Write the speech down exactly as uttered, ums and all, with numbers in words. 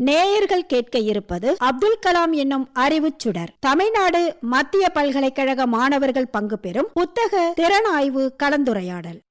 நேயர்கள் கேட்க இருப்பது அப்துல் கலாம் என்னும் அறிவுச் சுடர். தமிழ்நாடு மத்திய பல்கலைக்கழக மாணவர்கள் பங்கு பெறும் புத்தக திறனாய்வு கலந்துரையாடல்.